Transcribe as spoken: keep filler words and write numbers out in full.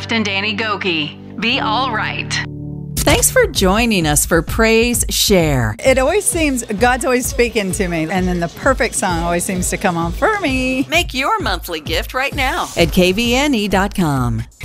Taft and Danny Goki. Be all right. Thanks for joining us for Praise Share. It always seems God's always speaking to me, and then the perfect song always seems to come on for me. Make your monthly gift right now at K V N E dot com.